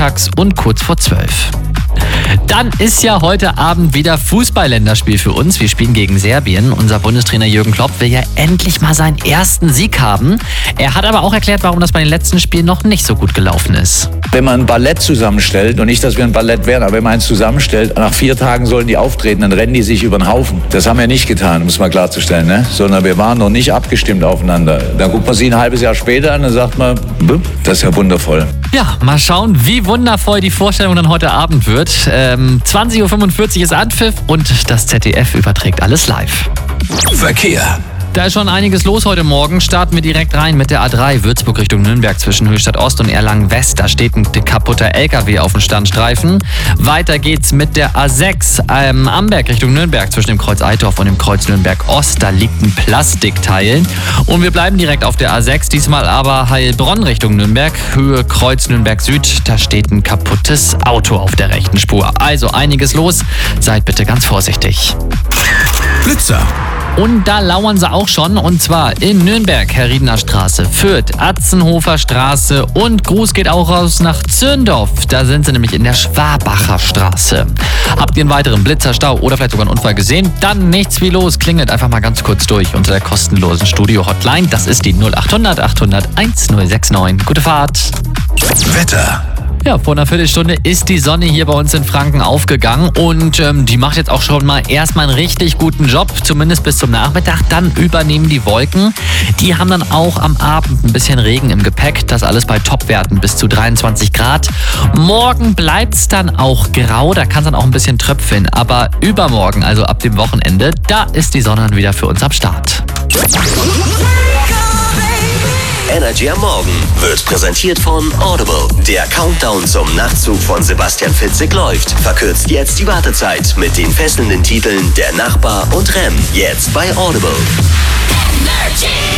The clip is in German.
mittags und kurz vor 12. Dann ist ja heute Abend wieder Fußball-Länderspiel für uns. Wir spielen gegen Serbien. Unser Bundestrainer Jürgen Klopp will ja endlich mal seinen ersten Sieg haben. Er hat aber auch erklärt, warum das bei den letzten Spielen noch nicht so gut gelaufen ist. Wenn man ein Ballett zusammenstellt, und nicht, dass wir ein Ballett wären, aber wenn man eins zusammenstellt, nach 4 Tagen sollen die auftreten, dann rennen die sich über den Haufen. Das haben wir nicht getan, um es mal klarzustellen, ne? Sondern wir waren noch nicht abgestimmt aufeinander. Dann guckt man sie ein halbes Jahr später an und sagt man, das ist ja wundervoll. Ja, mal schauen, wie wundervoll die Vorstellung dann heute Abend wird. 20.45 Uhr ist Anpfiff und das ZDF überträgt alles live. Verkehr. Da ist schon einiges los heute Morgen. Starten wir direkt rein mit der A3 Würzburg Richtung Nürnberg zwischen Höchstadt Ost und Erlangen West. Da steht ein kaputter LKW auf dem Standstreifen. Weiter geht's mit der A6 Amberg Richtung Nürnberg zwischen dem Kreuz Eitorf und dem Kreuz Nürnberg Ost. Da liegt ein Plastikteil. Und wir bleiben direkt auf der A6, diesmal aber Heilbronn Richtung Nürnberg, Höhe Kreuz Nürnberg Süd. Da steht ein kaputtes Auto auf der rechten Spur. Also einiges los. Seid bitte ganz vorsichtig. Blitzer. Und da lauern sie auch schon, und zwar in Nürnberg, Herriedener Straße, Fürth, Atzenhofer Straße und Gruß geht auch raus nach Zürndorf. Da sind sie nämlich in der Schwabacher Straße. Habt ihr einen weiteren Blitzerstau oder vielleicht sogar einen Unfall gesehen? Dann nichts wie los, klingelt einfach mal ganz kurz durch unter der kostenlosen Studio-Hotline. Das ist die 0800 800 1069. Gute Fahrt. Wetter. Ja, vor einer Viertelstunde ist die Sonne hier bei uns in Franken aufgegangen und die macht jetzt auch schon mal erstmal einen richtig guten Job, zumindest bis zum Nachmittag. Dann übernehmen die Wolken. Die haben dann auch am Abend ein bisschen Regen im Gepäck. Das alles bei Topwerten bis zu 23 Grad. Morgen bleibt's dann auch grau, da kann es dann auch ein bisschen tröpfeln. Aber übermorgen, also ab dem Wochenende, da ist die Sonne dann wieder für uns am Start. Energy am Morgen wird präsentiert von Audible. Der Countdown zum Nachtzug von Sebastian Fitzek läuft. Verkürzt jetzt die Wartezeit mit den fesselnden Titeln Der Nachbar und Rem. Jetzt bei Audible. Energy.